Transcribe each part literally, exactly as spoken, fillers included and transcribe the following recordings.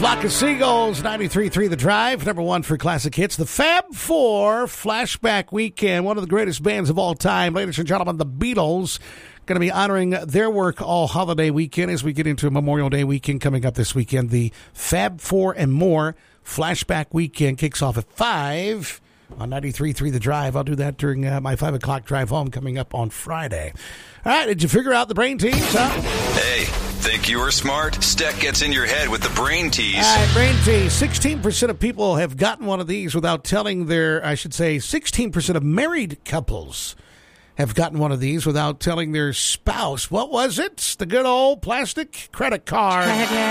Flock of Seagulls, ninety-three point three The Drive, number one for classic hits. The Fab Four Flashback Weekend, one of the greatest bands of all time. Ladies and gentlemen, the Beatles going to be honoring their work all holiday weekend as we get into Memorial Day weekend coming up this weekend. The Fab Four and More Flashback Weekend kicks off at five on ninety-three point three The Drive. I'll do that during uh, my five o'clock drive home coming up on Friday. All right, did you figure out the brain tease, huh? Hey, think you were smart? Steck gets in your head with the brain tease. All right, brain tease. sixteen percent of people have gotten one of these without telling their, I should say, sixteen percent of married couples have gotten one of these without telling their spouse. What was it? The good old plastic credit card.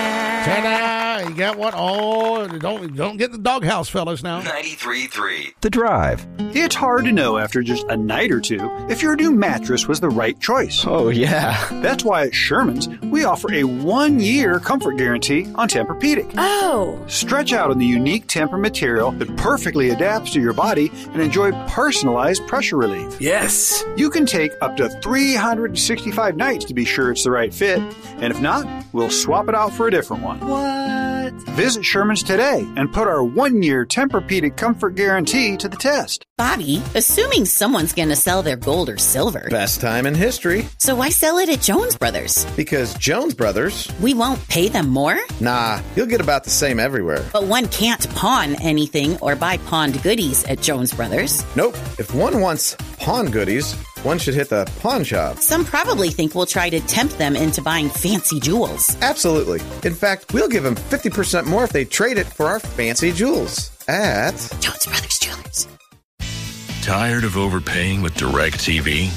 Ta-da! You got one? Oh, don't, don't get the doghouse, fellas, now. ninety-three point three The Drive. It's hard to know after just a night or two if your new mattress was the right choice. Oh, yeah. That's why at Sherman's, we offer a one-year comfort guarantee on Tempur-Pedic. Oh! Stretch out on the unique Tempur material that perfectly adapts to your body and enjoy personalized pressure relief. Yes! You can take up to three hundred sixty-five nights to be sure it's the right fit, and if not, we'll swap it out for a different one. What? Visit Sherman's today and put our one-year Tempur-Pedic comfort guarantee to the test. Bobby, assuming someone's going to sell their gold or silver. Best time in history. So why sell it at Jones Brothers? Because Jones Brothers... We won't pay them more? Nah, you'll get about the same everywhere. But one can't pawn anything or buy pawned goodies at Jones Brothers. Nope. If one wants pawn goodies, one should hit the pawn shop. Some probably think we'll try to tempt them into buying fancy jewels. Absolutely. In fact, we'll give them fifty percent more if they trade it for our fancy jewels at Jones Brothers Jewelers. Tired of overpaying with DirecTV?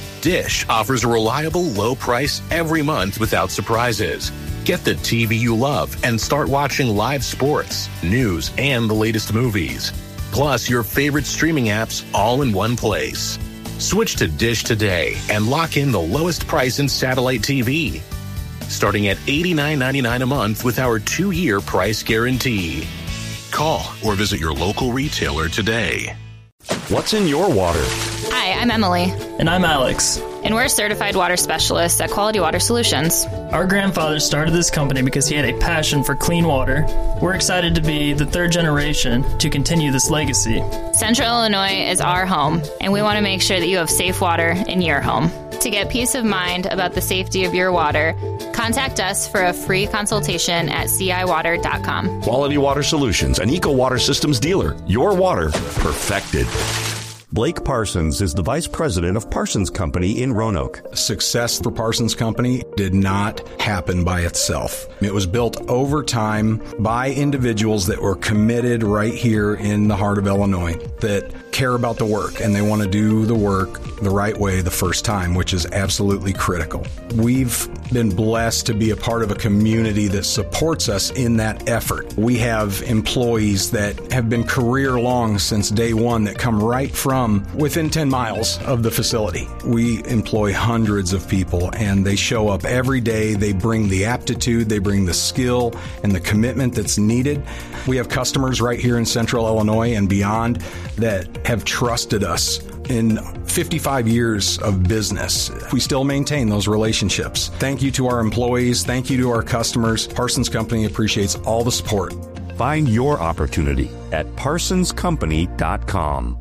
Dish offers a reliable low price every month without surprises. Get the T V you love and start watching live sports, news, and the latest movies. Plus your favorite streaming apps all in one place. Switch to Dish today and lock in the lowest price in satellite T V. Starting at eighty-nine ninety-nine a month with our two-year price guarantee. Call or visit your local retailer today. What's in your water? Hi, I'm Emily. And I'm Alex. And we're certified water specialists at Quality Water Solutions. Our grandfather started this company because he had a passion for clean water. We're excited to be the third generation to continue this legacy. Central Illinois is our home, and we want to make sure that you have safe water in your home. To get peace of mind about the safety of your water, contact us for a free consultation at c i water dot com. Quality Water Solutions, an Eco Water Systems dealer. Your water perfected. Blake Parsons is the vice president of Parsons Company in Roanoke. Success for Parsons Company did not happen by itself. It was built over time by individuals that were committed right here in the heart of Illinois, that care about the work and they want to do the work the right way the first time, which is absolutely critical. We've been blessed to be a part of a community that supports us in that effort. We have employees that have been career long since day one that come right from within ten miles of the facility. We employ hundreds of people and they show up every day. They bring the aptitude, they bring the skill and the commitment that's needed. We have customers right here in Central Illinois and beyond that have trusted us in fifty-five years of business. We still maintain those relationships. Thank you to our employees. Thank you to our customers. Parsons Company appreciates all the support. Find your opportunity at parsons company dot com.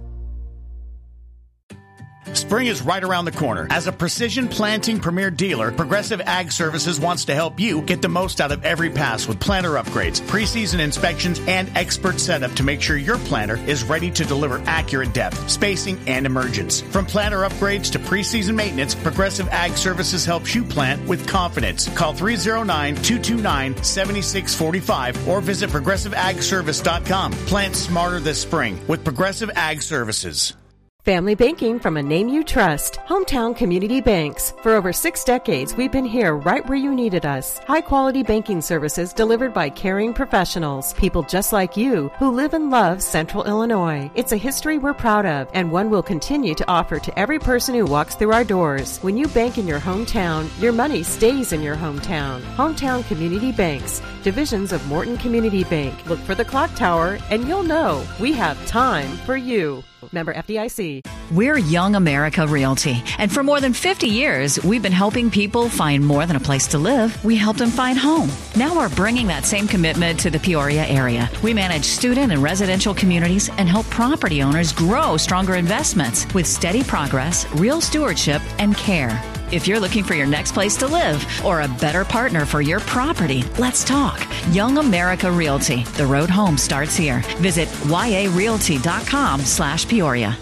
Spring is right around the corner. As a precision planting premier dealer, Progressive Ag Services wants to help you get the most out of every pass with planter upgrades, preseason inspections, and expert setup to make sure your planter is ready to deliver accurate depth, spacing, and emergence. From planter upgrades to preseason maintenance, Progressive Ag Services helps you plant with confidence. Call three oh nine, two two nine, seven six four five or visit progressive ag service dot com. Plant smarter this spring with Progressive Ag Services. Family banking from a name you trust. Hometown Community Banks. For over six decades, we've been here right where you needed us. High-quality banking services delivered by caring professionals. People just like you who live and love Central Illinois. It's a history we're proud of and one we'll continue to offer to every person who walks through our doors. When you bank in your hometown, your money stays in your hometown. Hometown Community Banks. Divisions of Morton Community Bank. Look for the clock tower and you'll know we have time for you. Member F D I C. Realty. We're Young America Realty, and for more than fifty years, we've been helping people find more than a place to live. We helped them find home. Now we're bringing that same commitment to the Peoria area. We manage student and residential communities and help property owners grow stronger investments with steady progress, real stewardship, and care. If you're looking for your next place to live or a better partner for your property, let's talk. Young America Realty. The road home starts here. Visit y a realty dot com slash Peoria.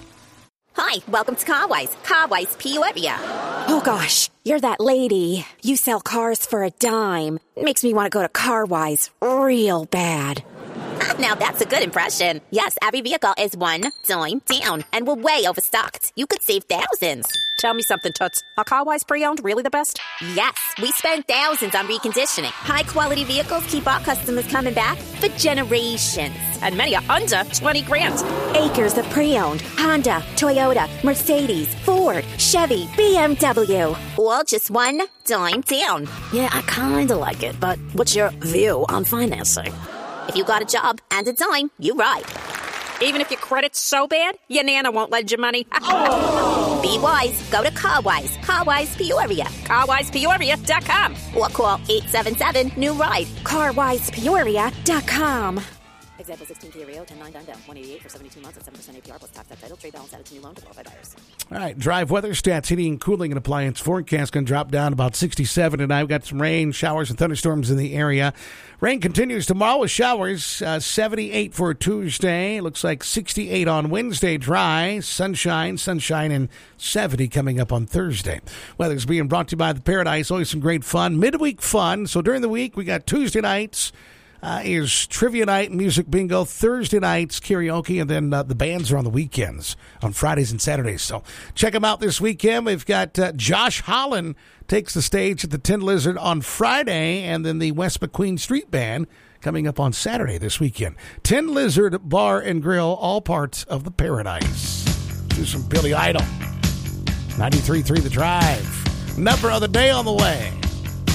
Hi, welcome to Carwise. Carwise Peoria. Oh gosh, you're that lady. You sell cars for a dime. Makes me want to go to Carwise real bad. Now that's a good impression. Yes, every vehicle is one dime down, and we're way overstocked. You could save thousands. Tell me something, Toots. Are Carwise pre-owned really the best? Yes, we spend thousands on reconditioning. High-quality vehicles keep our customers coming back for generations. And many are under twenty grand. Acres of pre-owned. Honda, Toyota, Mercedes, Ford, Chevy, B M W. All just one dime down. Yeah, I kind of like it, but what's your view on financing? If you got a job and a dime, you ride. Even if your credit's so bad, your Nana won't lend you money. Oh. Be wise. Go to Carwise. Carwise Peoria. Carwise Peoria dot com. Or call eight seven seven, new ride. Carwise Peoria dot com. Example sixteen Kia Rio, ten nine down down, one eighty-eight for seventy-two months at seven percent A P R plus tax at title. Trade balance added to new loan to qualify buyers. All right, drive weather stats, heating and cooling and appliance forecast going to drop down about sixty-seven tonight. We've got some rain, showers, and thunderstorms in the area. Rain continues tomorrow with showers, uh, seventy-eight for Tuesday. Looks like sixty-eight on Wednesday, dry. Sunshine, sunshine, and seventy coming up on Thursday. Weather's being brought to you by the Paradise. Always some great fun. Midweek fun. So during the week, we got Tuesday nights. Uh, is trivia night, music bingo, Thursday nights, karaoke, and then uh, the bands are on the weekends, on Fridays and Saturdays. So check them out this weekend. We've got uh, Josh Holland takes the stage at the Tin Lizard on Friday, and then the West McQueen Street Band coming up on Saturday this weekend. Tin Lizard Bar and Grill, all parts of the Paradise. Do some Billy Idol. ninety-three point three The Drive. Number of the day on the way.